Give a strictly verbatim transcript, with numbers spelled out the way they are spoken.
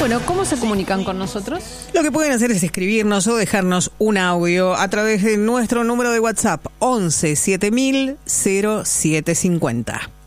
Bueno, ¿cómo se comunican con nosotros? Lo que pueden hacer es escribirnos o dejarnos un audio a través de nuestro número de WhatsApp once siete mil cero siete cincuenta.